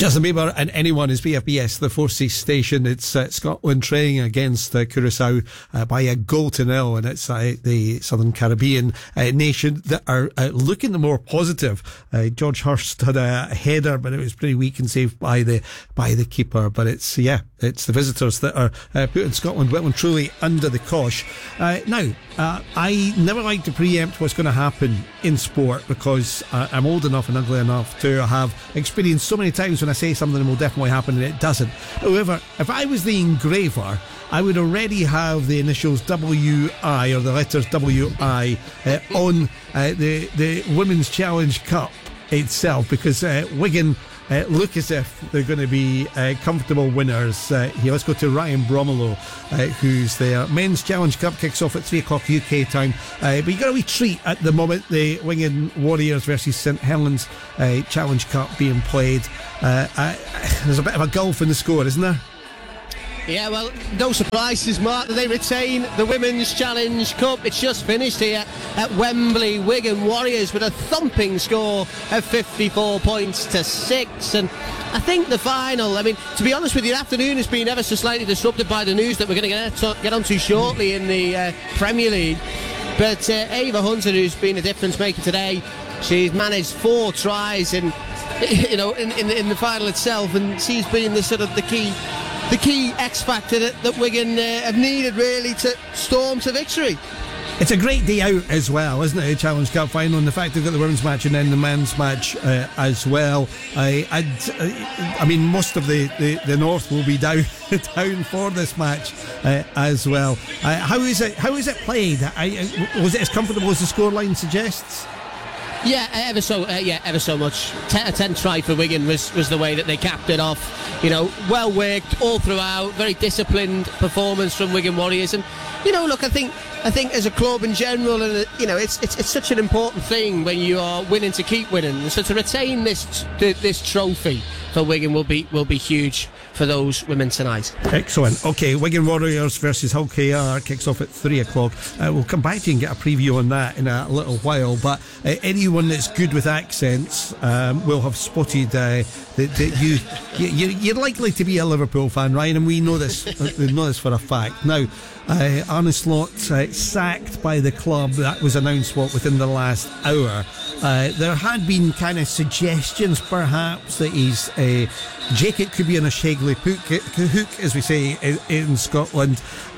Justin Bieber and anyone is BFBS, the Forces station. It's Scotland training against Curaçao by a 0-0, and it's the Southern Caribbean nation that are looking the more positive. George Hurst had a header, but it was pretty weak and saved by the keeper. But it's the visitors that are putting Scotland well and truly under the cosh. Now, I never like to preempt what's going to happen in sport, because I'm old enough and ugly enough to have experienced so many times when I say something will definitely happen and it doesn't. However, if I was the engraver, I would already have the initials WI, or the letters WI, on the Women's Challenge Cup itself, because Wigan look as if they're going to be comfortable winners here. Let's go to Ryan Bromelo, who's there. Men's Challenge Cup kicks off at 3 o'clock UK time, but you got a wee treat at the moment. The Wigan Warriors versus St Helens Challenge Cup being played. There's a bit of a gulf in the score, isn't there? Yeah, well, no surprises, Mark, that they retain the Women's Challenge Cup. It's just finished here at Wembley. Wigan Warriors with a thumping score of 54 points to 6. And I think the final, I mean, to be honest with you, the afternoon has been ever so slightly disrupted by the news that we're going to get onto shortly in the Premier League. But Ava Hunter, who's been a difference maker today, she's managed 4 tries in the final itself, and she's been the key X factor that Wigan have needed really to storm to victory. It's a great day out as well, isn't it? A Challenge Cup final, and the fact they've got the women's match and then the men's match as well. I mean, most of the north will be down for this match as well. How is it played? Was it as comfortable as the scoreline suggests? Yeah, ever so much. A 10 try for Wigan was the way that they capped it off. Well worked all throughout. Very disciplined performance from Wigan Warriors. And look, I think as a club in general, and it's such an important thing when you are winning to keep winning. So to retain this trophy for Wigan will be huge for those women tonight. Excellent. Okay, Wigan Warriors versus Hull KR kicks off at 3 o'clock. We'll come back to you and get a preview on that in a little while, but anyone that's good with accents will have spotted that you're likely to be a Liverpool fan, Ryan, and we know this for a fact. Now, Arne Slot sacked by the club. That was announced within the last hour. There had been kind of suggestions perhaps that he's Jacket could be on a Shagley hook, as we say in Scotland,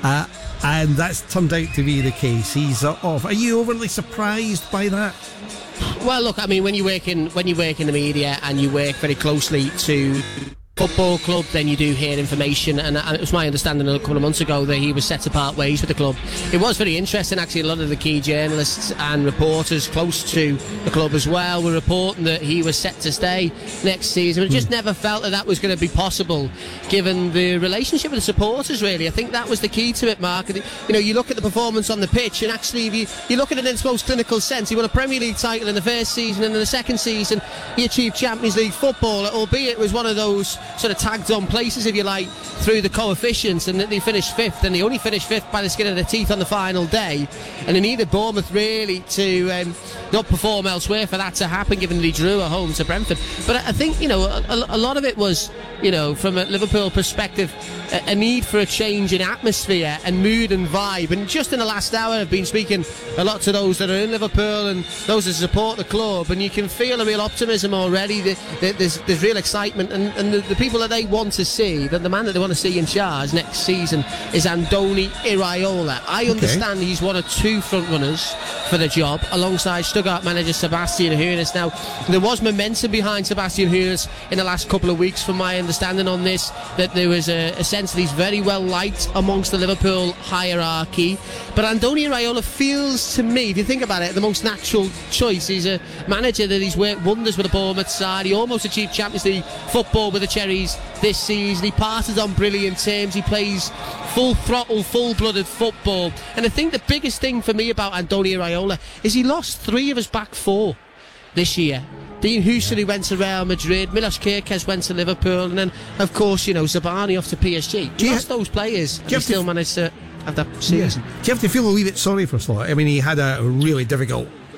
and that's turned out to be the case. He's off. Are you overly surprised by that? Well, look, I mean, when you work in the media and you work very closely to football club, then you do hear information, and it was my understanding a couple of months ago that he was set to part ways with the club. It was very interesting, actually. A lot of the key journalists and reporters close to the club as well were reporting that he was set to stay next season. We just never felt that was going to be possible given the relationship with the supporters, really. I think that was the key to it, Mark. You look at the performance on the pitch, and actually if you look at it in its most clinical sense, he won a Premier League title in the first season, and in the second season he achieved Champions League football, albeit it was one of those sort of tagged on places, if you like, through the coefficients, and they finished 5th, and they only finished 5th by the skin of their teeth on the final day, and they needed Bournemouth really to not perform elsewhere for that to happen, given that he drew at home to Brentford. But I think a lot of it was, from a Liverpool perspective, a need for a change in atmosphere and mood and vibe. And just in the last hour I've been speaking a lot to those that are in Liverpool and those that support the club, and you can feel a real optimism already. There's real excitement, and the people that they want to see, the man that they want to see in charge next season is Andoni Iraola. I understand he's one of 2 front runners for the job alongside Stuttgart manager Sebastian Hoeneß. Now, there was momentum behind Sebastian Hoeneß in the last couple of weeks, from my understanding on this, that there was a sense that he's very well liked amongst the Liverpool hierarchy. But Andoni Iraola feels to me, if you think about it, the most natural choice. He's a manager that he's worked wonders with the Bournemouth side. He almost achieved Champions League football with the Cherries this season. He passes on brilliant terms. He plays full throttle, full-blooded football. And I think the biggest thing for me about Andoni Iraola is he lost 3 of his back 4 this year. Dean Houston, who went to Real Madrid, Milos Kerkez went to Liverpool, and then, of course, Zabani off to PSG. He lost those players, and he still managed to have that season. Do you have to feel a wee bit sorry for Slot? I mean, he had a really difficult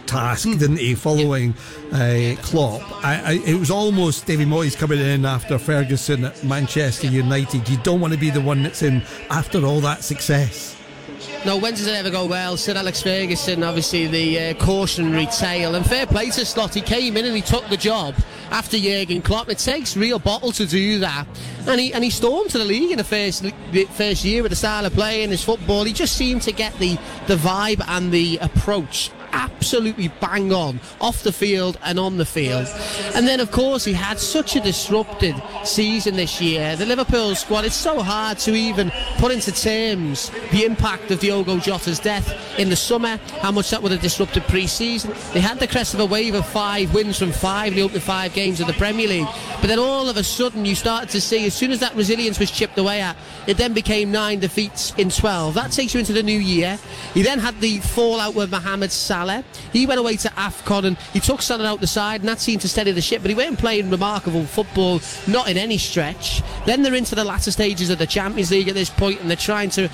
task, didn't he, following Klopp. It was almost David Moyes coming in after Ferguson at Manchester United. You don't want to be the one that's in after all that success. No, when does it ever go well? Sir Alex Ferguson, obviously the cautionary tale, and fair play to Slot. He came in and he took the job after Jurgen Klopp. It takes real bottle to do that, and he stormed to the league in the first year with the style of play and his football. He just seemed to get the vibe and the approach absolutely bang on, off the field and on the field. And then of course he had such a disrupted season this year. The Liverpool squad, it's so hard to even put into terms the impact of Diogo Jota's death in the summer, how much that would have disrupted pre-season. They had the crest of a wave of 5 wins from 5 in the opening 5 games of the Premier League, but then all of a sudden you started to see, as soon as that resilience was chipped away at, it then became 9 defeats in 12. That takes you into the new year. He then had the fallout with Mohamed Salah. He went away to AFCON and he took Salah out the side, and that seemed to steady the ship, but he weren't playing remarkable football, not in any stretch. Then they're into the latter stages of the Champions League at this point, and they're trying to